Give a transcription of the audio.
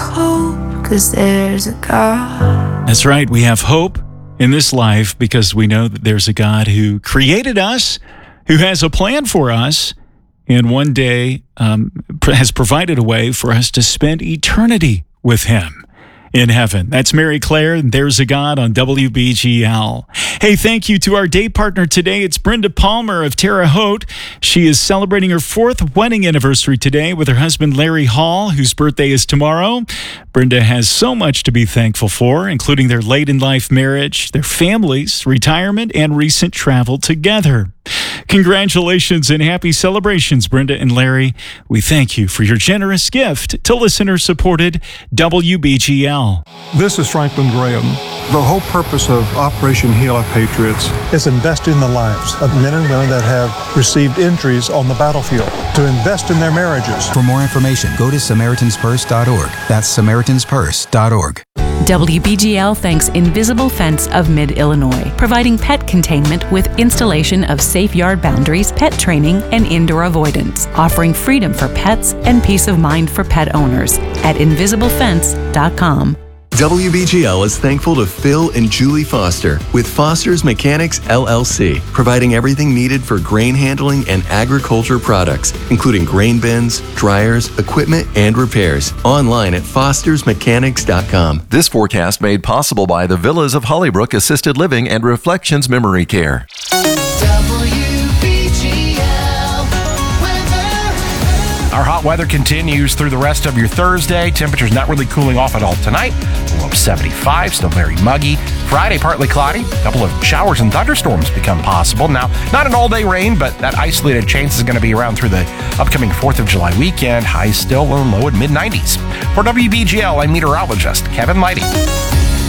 hope, 'cause there's a God. That's right. We have hope in this life because we know that there's a God who created us, who has a plan for us, and one day has provided a way for us to spend eternity with him in heaven. That's Mary Claire, and There's a God on WBGL. Hey, thank you to our day partner today. It's Brenda Palmer of Terre Haute. She is celebrating her 4th wedding anniversary today with her husband, Larry Hall, whose birthday is tomorrow. Brenda has so much to be thankful for, including their late-in-life marriage, their families, retirement, and recent travel together. Congratulations and happy celebrations, Brenda and Larry. We thank you for your generous gift to listener-supported WBGL. This is Franklin Graham. The whole purpose of Operation Heal Our Patriots is invest in the lives of men and women that have received injuries on the battlefield, to invest in their marriages. For more information, go to SamaritansPurse.org. That's SamaritansPurse.org. WBGL thanks Invisible Fence of Mid-Illinois, providing pet containment with installation of safe yard boundaries, pet training, and indoor avoidance, offering freedom for pets and peace of mind for pet owners at invisiblefence.com. WBGL is thankful to Phil and Julie Foster with Foster's Mechanics LLC, providing everything needed for grain handling and agriculture products, including grain bins, dryers, equipment, and repairs. Online at fostersmechanics.com. This forecast made possible by the Villas of Hollybrook Assisted Living and Reflections Memory Care. Our hot weather continues through the rest of your Thursday. Temperatures not really cooling off at all tonight. Low of 75, still very muggy. Friday, partly cloudy. A couple of showers and thunderstorms become possible. Now, not an all-day rain, but that isolated chance is going to be around through the upcoming 4th of July weekend. Highs still low and mid-90s. For WBGL, I'm meteorologist Kevin Lighty.